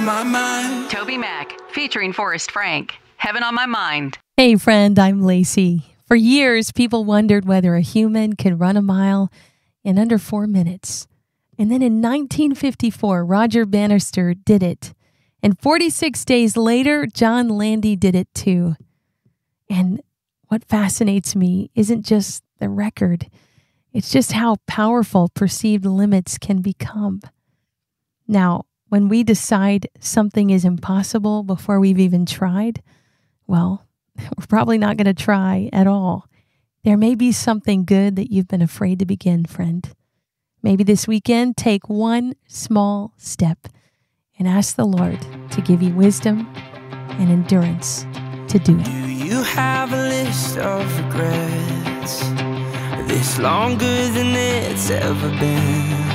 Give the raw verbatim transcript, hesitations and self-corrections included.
on my mind. Toby Mac, featuring Forrest Frank. Heaven on My Mind. Hey friend, I'm Lacey. For years, people wondered whether a human could run a mile in under four minutes. And then in nineteen fifty-four, Roger Bannister did it. And forty-six days later, John Landy did it too. And what fascinates me isn't just the record. It's just how powerful perceived limits can become. Now, when we decide something is impossible before we've even tried, well, we're probably not going to try at all. There may be something good that you've been afraid to begin, friend. Maybe this weekend, take one small step and ask the Lord to give you wisdom and endurance to do it. Do you have a list of regrets? This longer than it's ever been?